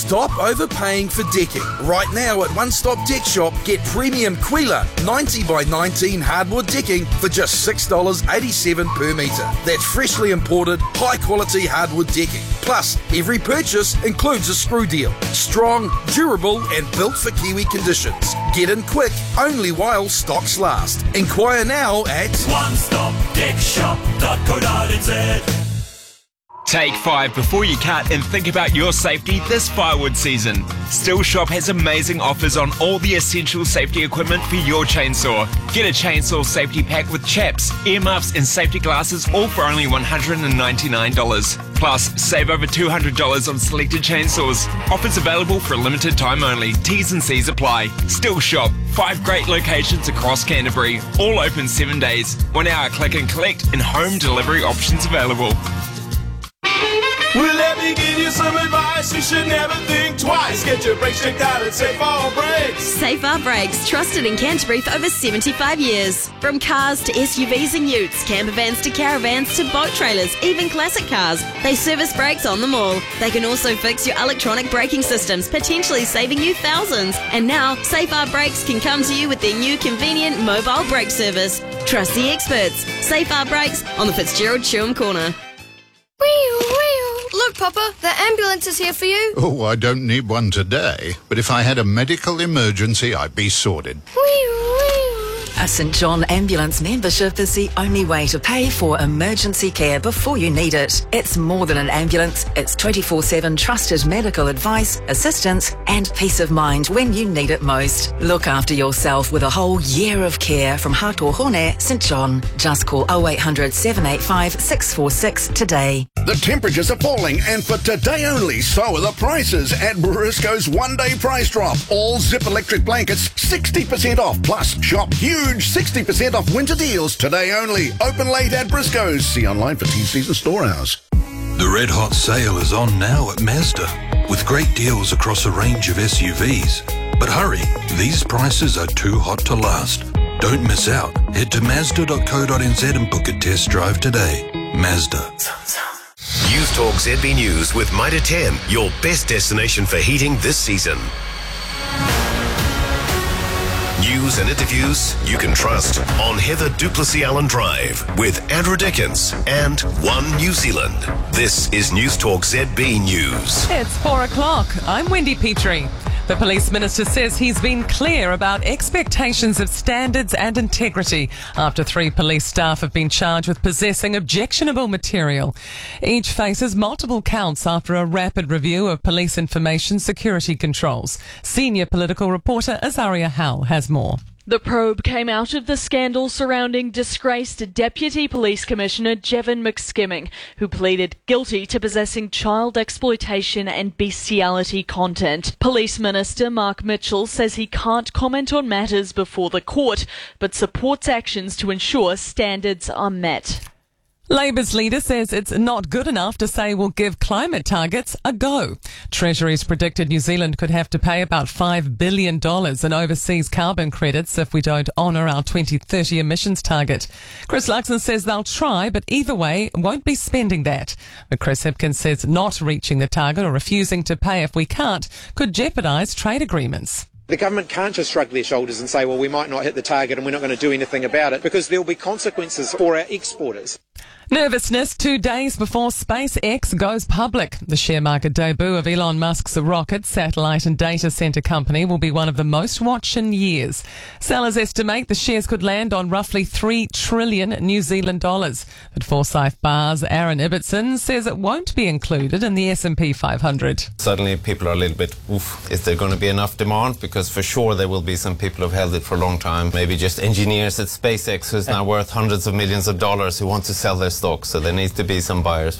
Stop overpaying for decking. Right now at One Stop Deck Shop, get premium Quila 90 by 19 hardwood decking for just $6.87 per metre. That's freshly imported, high quality hardwood decking. Plus, every purchase includes a screw deal. Strong, durable and built for Kiwi conditions. Get in quick, only while stocks last. Inquire now at onestopdeckshop.co.nz. Take 5 before you cut and think about your safety this firewood season. Still Shop has amazing offers on all the essential safety equipment for your chainsaw. Get a chainsaw safety pack with chaps, earmuffs and safety glasses, all for only $199. Plus, save over $200 on selected chainsaws. Offers available for a limited time only. T's and C's apply. Still Shop. 5 great locations across Canterbury. All open 7 days. 1 hour click and collect and home delivery options available. Well, let me give you some advice. You should never think twice. Get your brakes checked out at Safe R Brakes. Safe R Brakes, trusted in Canterbury for over 75 years. From cars to SUVs and utes, camper vans to caravans to boat trailers, even classic cars, they service brakes on them all. They can also fix your electronic braking systems, potentially saving you thousands. And now, Safe R Brakes can come to you with their new convenient mobile brake service. Trust the experts. Safe R Brakes on the Fitzgerald Chewham Corner. Look, Papa, the ambulance is here for you. Oh, I don't need one today, but if I had a medical emergency, I'd be sorted. A St John Ambulance membership is the only way to pay for emergency care before you need it. It's more than an ambulance. It's 24/7 trusted medical advice, assistance and peace of mind when you need it most. Look after yourself with a whole year of care from Hatuhone St John. Just call 0800 785 646 today. The temperatures are falling, and for today only, so are the prices at Briscoe's one-day price drop. All Zip electric blankets 60% off, plus shop huge 60% off winter deals today only. Open late at Briscoe's. See online for T-Season store hours. The Red Hot sale is on now at Mazda, with great deals across a range of SUVs. But hurry, these prices are too hot to last. Don't miss out. Head to Mazda.co.nz and book a test drive today. Mazda. News Talk ZB News with Mitre 10, your best destination for heating this season. News and interviews you can trust on Heather Duplessis Allen Drive with Andrew Dickens and One New Zealand. This is News Talk ZB News. It's 4 o'clock. I'm Wendy Petrie. The Police Minister says he's been clear about expectations of standards and integrity after 3 police staff have been charged with possessing objectionable material. Each faces multiple counts after a rapid review of police information security controls. Senior political reporter Azaria Howell has more. The probe came out of the scandal surrounding disgraced Deputy Police Commissioner Jevon McSkimming, who pleaded guilty to possessing child exploitation and bestiality content. Police Minister Mark Mitchell says he can't comment on matters before the court, but supports actions to ensure standards are met. Labour's leader says it's not good enough to say we'll give climate targets a go. Treasury's predicted New Zealand could have to pay about $5 billion in overseas carbon credits if we don't honour our 2030 emissions target. Chris Luxon says they'll try, but either way won't be spending that. But Chris Hipkins says not reaching the target or refusing to pay if we can't could jeopardise trade agreements. The government can't just shrug their shoulders and say, well, we might not hit the target and we're not going to do anything about it, because there will be consequences for our exporters. Nervousness 2 days before SpaceX goes public. The share market debut of Elon Musk's rocket, satellite and data centre company will be one of the most watched in years. Sellers estimate the shares could land on roughly $3 trillion New Zealand dollars. But Forsyth Barr's Aaron Ibbotson says it won't be included in the S&P 500. Suddenly people are a little bit, is there going to be enough demand? Because for sure there will be some people who've held it for a long time. Maybe just engineers at SpaceX who's now worth hundreds of millions of dollars who want to sell their stock. So there needs to be some buyers.